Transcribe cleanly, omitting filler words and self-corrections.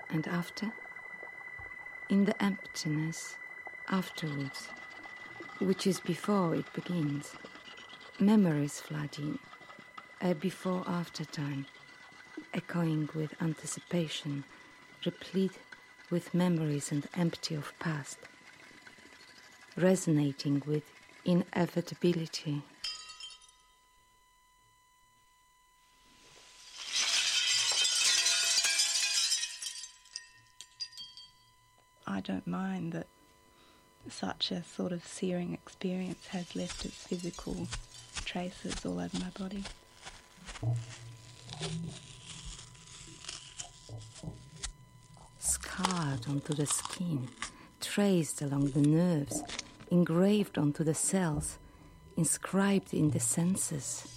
And after? In the emptiness, afterwards, which is before it begins, memories flood in, a before-after time, echoing with anticipation, replete with memories and empty of past, resonating with inevitability. I don't mind that such a sort of searing experience has left its physical traces all over my body. Scarred onto the skin, traced along the nerves, engraved onto the cells, inscribed in the senses.